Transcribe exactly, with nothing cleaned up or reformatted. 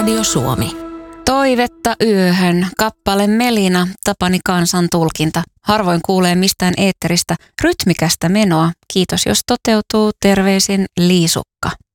Radio Suomi. Toivetta yöhön, kappale Melina, Tapani Kansan tulkinta. Harvoin kuulee mistään eetteristä rytmikästä menoa. Kiitos jos toteutuu, terveisin Liisukka.